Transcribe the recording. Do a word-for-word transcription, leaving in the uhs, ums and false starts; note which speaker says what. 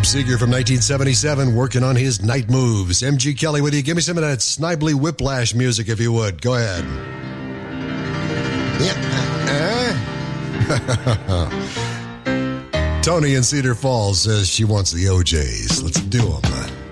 Speaker 1: Seeger from nineteen seventy-seven, working on his night moves. M G Kelly with you. Give me some of that Snively Whiplash music, if you would. Go ahead. Yeah. Tony in Cedar Falls says she wants the O Js. Let's do them.